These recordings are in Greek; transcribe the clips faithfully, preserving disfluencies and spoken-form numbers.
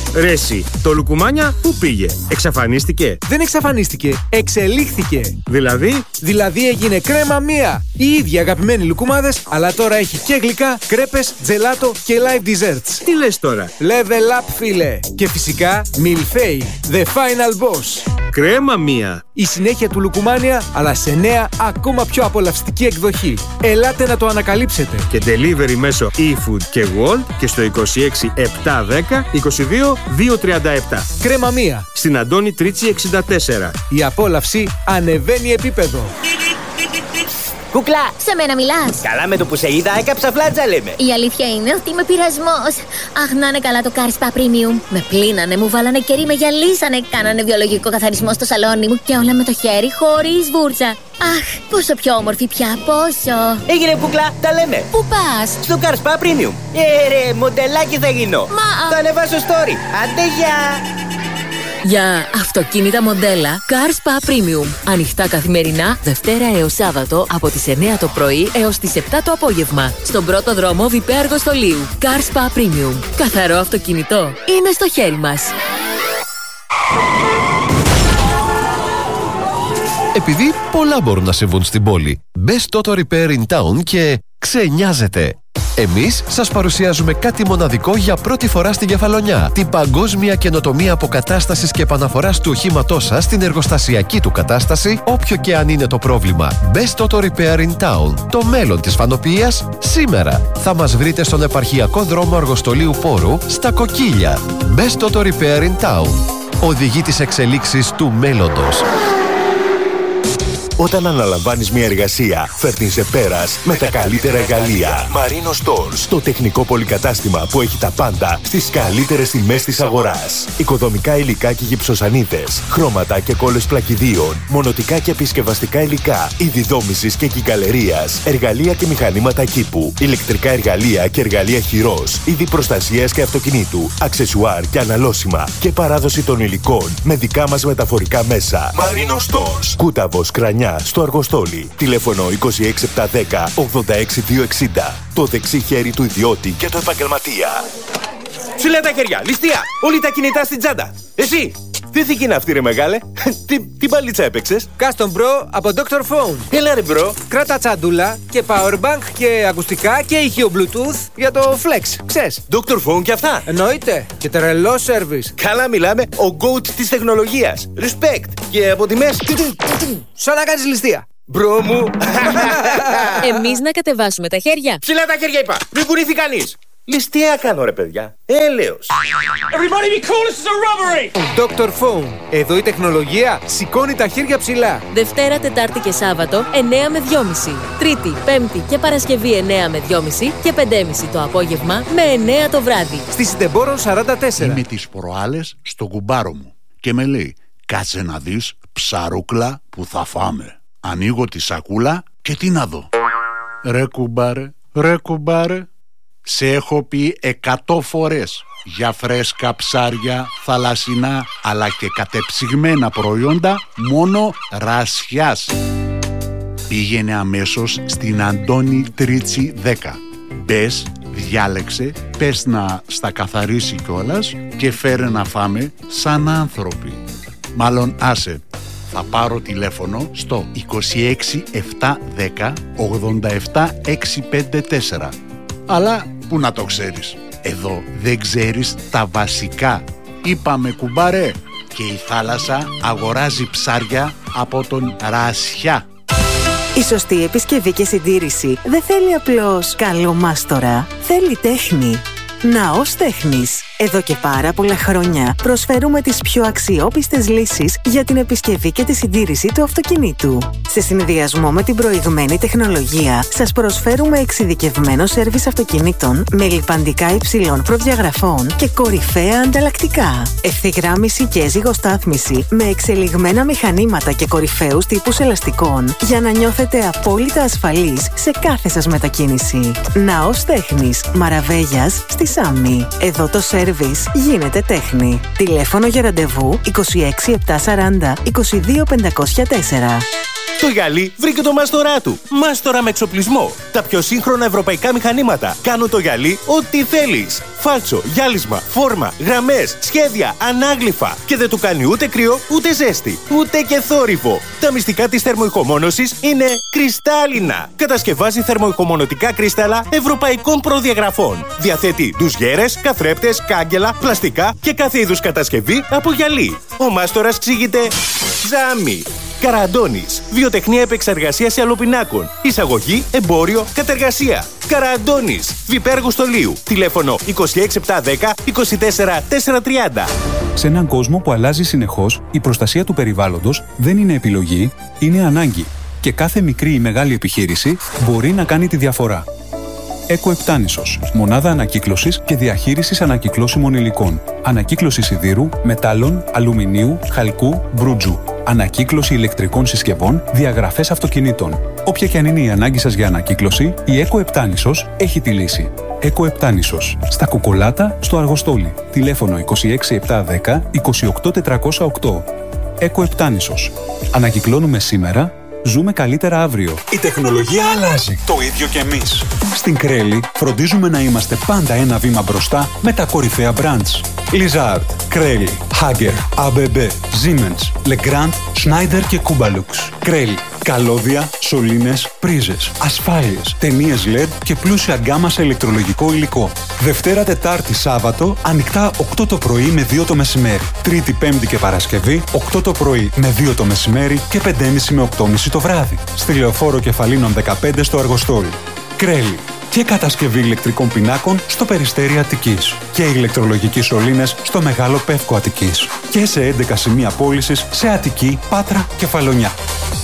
Ρε εσύ, το λουκουμάνια πού πήγε? Εξαφανίστηκε? Δεν εξαφανίστηκε, εξελίχθηκε. Δηλαδή? Δηλαδή έγινε κρέμα μία. Οι ίδιοι αγαπημένοι λουκουμάδες, αλλά τώρα έχει και γλυκά, κρέπες, τζελάτο και live desserts. Τι λες τώρα? Level up, φίλε. Και φυσικά Milfei, the final boss. Κρέμα μία. Η συνέχεια του λουκουμάνια, αλλά σε νέα, ακόμα πιο απολαυστική εκδοχή. Ελάτε να το ανακαλύψετε. Και delivery μέσω eFood και Wolt και στο είκοσι έξι επτακόσια δέκα είκοσι δύο διακόσια τριάντα επτά. Κρέμα μία. Στην Αντώνη Τρίτσι εξήντα τέσσερα. Η απόλαυση ανεβαίνει επίπεδο. Κούκλα! Σε μένα μιλάς? Καλά, με το που σε είδα έκαψα φλάτσα, λέμε. Η αλήθεια είναι ότι είμαι πειρασμός. Αχ, να είναι καλά το Car Spa Premium. Με πλύνανε, μου βάλανε κερί, με γυαλίσανε. Κάνανε βιολογικό καθαρισμό στο σαλόνι μου και όλα με το χέρι, χωρίς βούρτσα. Αχ, πόσο πιο όμορφη πια, πόσο. Έγινε, Κούκλα, τα λέμε. Πού πας? Στο Car Spa Premium. Ε, ρε, μοντελάκι θα γίνω. Μα... Θα ανεβάσω story. Άντε, γεια! Για αυτοκίνητα μοντέλα Car Spa Premium. Ανοιχτά καθημερινά, Δευτέρα έως Σάββατο από τις εννιά το πρωί έως τις επτά το απόγευμα. Στον πρώτο δρόμο Βιπέ Αργοστολίου. Car Spa Premium. Καθαρό αυτοκίνητο είναι στο χέρι μας. Επειδή πολλά μπορούν να συμβούν στην πόλη, μπες Toto Repair in Town και ξενιάζετε. Εμείς σας παρουσιάζουμε κάτι μοναδικό για πρώτη φορά στην Κεφαλονιά. Την παγκόσμια καινοτομία αποκατάστασης και επαναφοράς του οχήματός σας στην εργοστασιακή του κατάσταση, όποιο και αν είναι το πρόβλημα. Best Auto Repair in Town. Το μέλλον της φανοποιίας σήμερα. Θα μας βρείτε στον επαρχιακό δρόμο Αργοστολίου Πόρου, στα Κοκκίλια. Best Auto Repair in Town. Οδηγεί τις εξελίξεις του μέλλοντος. Όταν αναλαμβάνεις μια εργασία, φέρνεις σε πέρας με τα καλύτερα εργαλεία. Marino Stores, το τεχνικό πολυκατάστημα που έχει τα πάντα στις καλύτερες τιμές της αγοράς. Οικοδομικά υλικά και γυψοσανίδες, χρώματα και κόλλες πλακιδίων, μονοτικά και επισκευαστικά υλικά, είδη δόμησης και κυκαλερίας, εργαλεία και μηχανήματα κήπου, ηλεκτρικά εργαλεία και εργαλεία χειρός, είδη προστασίας και αυτοκινήτου, αξεσουάρ και αναλώσιμα και παράδοση των υλικών με δικά μας μεταφορικά μέσα. Marino Stores, Κούταβος, Κρανιά, στο Αργοστόλι. Τηλέφωνο είκοσι έξι επτακόσια δέκα ογδόντα έξι διακόσια εξήντα. Το δεξί χέρι του ιδιώτη και του επαγγελματία. Ψηλά τα χέρια, ληστεία! Όλοι τα κινητά στην τσάντα. Εσύ! Τι θήκη είναι αυτή, ρε μεγάλε? Τι, τι μπαλίτσα έπαιξες? Custom Bro από ντόκτορ Phone. Έλα, ρε μπρο. Κράτα τσαντούλα και powerbank και ακουστικά και ηχείο Bluetooth για το Flex. Ξέρεις. ντόκτορ Phone και αυτά. Εννοείται. Και τρελό service. Καλά μιλάμε, ο GOAT της τεχνολογίας. Respect. Και από τιμές. Σαν να κάνεις ληστεία. Μπρο μου. Εμείς να κατεβάσουμε τα χέρια. Ψηλά τα χέρια είπα. Μην κουνήθει κανείς. Ληστεία κάνω, ρε παιδιά. Έλεος. Everybody be cool, this is a robbery! ντόκτορ Phone. Εδώ η τεχνολογία σηκώνει τα χέρια ψηλά. Δευτέρα, Τετάρτη και Σάββατο εννιά με δυόμιση. Τρίτη, Πέμπτη και Παρασκευή εννιά με δυόμιση και πέντε και μισή το απόγευμα με εννιά το βράδυ. Στη Συντεμπόρων σαράντα τέσσερα. Είμαι τις προάλλες στον κουμπάρο μου και με λέει κάτσε να δεις ψαρούκλα που θα φάμε. Ανοίγω τη σακούλα και τι να δω. Ρε κουμπάρε, ρε κουμπάρε. Σε έχω πει εκατό φορές για φρέσκα ψάρια, θαλασσινά αλλά και κατεψυγμένα προϊόντα μόνο Ρασιάς. Πήγαινε αμέσως στην Αντώνη Τρίτσι δέκα. Μπες, διάλεξε, πες να στα καθαρίσει κιόλας και φέρε να φάμε σαν άνθρωποι. Μάλλον άσε, θα πάρω τηλέφωνο στο είκοσι έξι επτακόσια δέκα ογδόντα επτά εξακόσια πενήντα τέσσερα. Αλλά πού να το ξέρεις, εδώ δεν ξέρεις τα βασικά. Είπαμε κουμπάρε, και η θάλασσα αγοράζει ψάρια από τον Ρασιά. Η σωστή επισκευή και συντήρηση δεν θέλει απλώς καλό μάστορα, θέλει τέχνη. Ναός Τέχνης. Εδώ και πάρα πολλά χρόνια προσφέρουμε τις πιο αξιόπιστες λύσεις για την επισκευή και τη συντήρηση του αυτοκινήτου. Σε συνδυασμό με την προηγμένη τεχνολογία, σας προσφέρουμε εξειδικευμένο σέρβις αυτοκινήτων με λιπαντικά υψηλών προδιαγραφών και κορυφαία ανταλλακτικά. Ευθυγράμμιση και ζυγοστάθμιση με εξελιγμένα μηχανήματα και κορυφαίους τύπους ελαστικών για να νιώθετε απόλυτα ασφαλείς σε κάθε σας μετακίνηση. Ναός Τέχνης. Μαραβέγιας στη Σάμι. Εδώ το σέρβις γίνεται τέχνη. Τηλέφωνο για ραντεβού είκοσι έξι επτακόσια σαράντα είκοσι δύο πεντακόσια τέσσερα. Το γυαλί βρήκε το μάστορά του. Μάστορα με εξοπλισμό. Τα πιο σύγχρονα ευρωπαϊκά μηχανήματα κάνουν το γυαλί ό,τι θέλεις. Φάλτσο, γυάλισμα, φόρμα, γραμμές, σχέδια, ανάγλυφα. Και δεν του κάνει ούτε κρύο, ούτε ζέστη, ούτε και θόρυβο. Τα μυστικά της θερμοϊχομόνωσης είναι κρυστάλλινα. Κατασκευάζει θερμοϊχομονωτικά κρύσταλλα ευρωπαϊκών προδιαγραφών. Διαθέτει ντουζιέρες, καθρέπτες, κάγκελα, πλαστικά και κάθε είδους κατασκευή από γυαλί. Ο μάστορας ξύγεται Ζάμι. Καραντώνης. Βιοτεχνία επεξεργασίας αλοπινάκων. Εισαγωγή, εμπόριο, κατεργασία. Καραντώνης. Βιπέργου Στολίου. Τηλέφωνο είκοσι έξι επτακόσια δέκα είκοσι τέσσερα τετρακόσια τριάντα. Σε έναν κόσμο που αλλάζει συνεχώς, η προστασία του περιβάλλοντος δεν είναι επιλογή, είναι ανάγκη. Και κάθε μικρή ή μεγάλη επιχείρηση μπορεί να κάνει τη διαφορά. Εκοεπτάνησος. Μονάδα ανακύκλωσης και διαχείρισης ανακυκλώσιμων υλικών. Ανακύκλωση σιδήρου, μετάλλων, αλουμινίου, χαλκού, μπρούτζου. Ανακύκλωση ηλεκτρικών συσκευών, διαγραφές αυτοκινήτων. Όποια και αν είναι η ανάγκη σας για ανακύκλωση, η Εκοεπτάνησος έχει τη λύση. Εκοεπτάνησος. Στα Κουκολάτα, στο Αργοστόλι. Τηλέφωνο είκοσι έξι επτακόσια δέκα είκοσι οκτώ τετρακόσια οκτώ. Εκοεπτάνησος. Ανακυκλώνουμε σήμερα. Ζούμε καλύτερα αύριο. Η τεχνολογία αλλάζει. Το ίδιο και εμείς. Στην Κρέλη φροντίζουμε να είμαστε πάντα ένα βήμα μπροστά με τα κορυφαία brands. Lizard, Κρέλη, Hager, έι μπι μπι, Siemens, Legrand, Schneider και Kubalux. Κρέλη. Καλώδια, σωλήνες, πρίζες, ασφάλειες, ταινίες ελ ι ντι και πλούσια γκάμα σε ηλεκτρολογικό υλικό. Δευτέρα, Τετάρτη, Σάββατο, ανοιχτά οκτώ το πρωί με δύο το μεσημέρι. Τρίτη, Πέμπτη και Παρασκευή, οκτώ το πρωί με δύο το μεσημέρι και πέντε και μισή με οκτώ και μισή το βράδυ. Στη Λεωφόρο Κεφαλίνων δεκαπέντε στο Αργοστόλι. Κρέλη. Και κατασκευή ηλεκτρικών πινάκων στο Περιστέρι Αττικής. Και ηλεκτρολογικοί σωλήνες στο Μεγάλο Πεύκο Αττικής. Και σε έντεκα σημεία πώλησης σε Αττική, Πάτρα και Φαλονιά.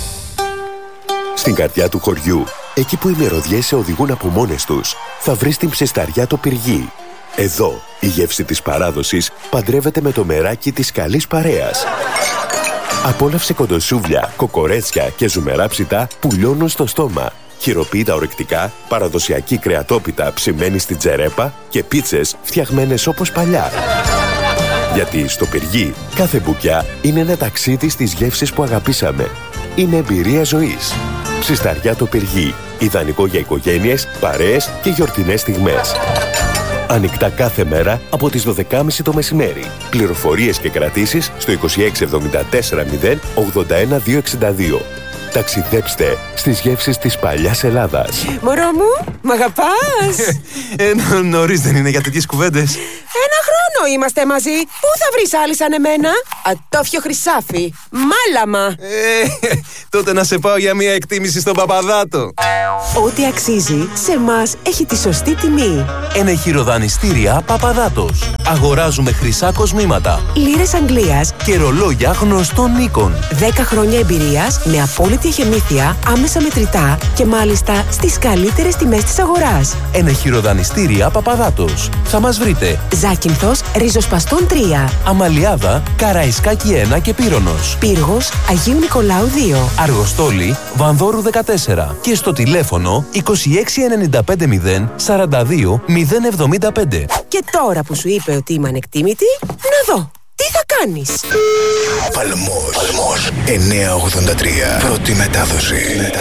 Στην καρδιά του χωριού, εκεί που οι μυρωδιές σε οδηγούν από μόνες τους, θα βρεις την ψεσταριά το Πυργί. Εδώ, η γεύση της παράδοσης παντρεύεται με το μεράκι της καλής παρέας. Απόλαυσε κοντοσούβλια, κοκορέτσια και ζουμερά ψητά που λιώνουν στο στόμα. Χειροποίητα ορεκτικά, παραδοσιακή κρεατόπιτα ψημένη στην τζερέπα και πίτσες φτιαγμένες όπως παλιά. Γιατί στο Πυργί, κάθε μπουκιά είναι ένα ταξίδι στις γεύσεις που αγαπήσαμε. Είναι εμπειρία ζωής. Ψισταριά το Πυργί. Ιδανικό για οικογένειες, παρέες και γιορτινές στιγμές. Ανοιχτά κάθε μέρα από τις δώδεκα και μισή το μεσημέρι. Πληροφορίες και κρατήσεις στο είκοσι έξι εβδομήντα τέσσερα μηδέν ογδόντα ένα διακόσια εξήντα δύο. Ταξιδέψτε στις γεύσεις της παλιάς Ελλάδας. Μωρό μου, μ' αγαπάς? ε, νωρίς δεν είναι για τέτοιες κουβέντες. Ένα χρόνο είμαστε μαζί. Πού θα βρεις άλλη σαν εμένα? Ατόφιο χρυσάφι. Μάλαμα. Ε, τότε να σε πάω για μια εκτίμηση στον Παπαδάτο. Ό,τι αξίζει, σε εμάς έχει τη σωστή τιμή. Ενεχειροδανιστήρια Παπαδάτος. Αγοράζουμε χρυσά κοσμήματα, λίρες Αγγλίας και ρολόγια γνωστών οίκων. δέκα χρόνια εμπειρίας με απόλυτη εχεμήθεια, άμεσα μετρητά και μάλιστα στις καλύτερες τιμές της αγοράς. Ενεχειροδανιστήρια Παπαδάτος. Θα μας βρείτε Ζάκυνθος, Ριζοσπαστών τρία, Αμαλιάδα, Καραϊσκάκη ένα και Πύρονος, Πύργος, Αγίου Νικολάου δύο, Αργοστόλη, Βανδόρου δεκατέσσερα και στο τηλέφωνο είκοσι έξι ενενήντα πέντε μηδέν σαράντα δύο μηδέν εβδομήντα πέντε. Και τώρα που σου είπε ότι είμαι ανεκτήμητη, να δω, τι θα κάνεις? Παλμός, Παλμός εννιακόσια ογδόντα τρία, πρώτη μετάδοση.